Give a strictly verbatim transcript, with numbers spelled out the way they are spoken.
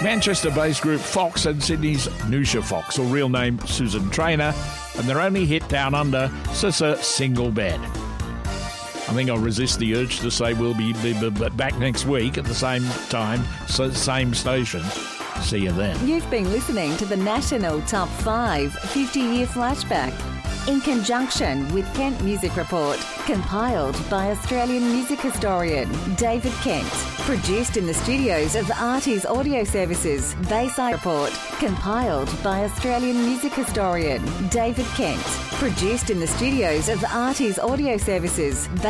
Manchester-based group Fox and Sydney's Nusha Fox, or real name Susan Trainer, and their only hit Down Under, Sissa Single Bed. I think I'll resist the urge to say we'll be, be, be back next week at the same time, so same station. See you then. You've been listening to the National Top five fifty-year Flashback in conjunction with Kent Music Report, compiled by Australian music historian David Kent. Produced in the studios of Artie's Audio Services, Bayside Report, compiled by Australian music historian David Kent. Produced in the studios of Artie's Audio Services,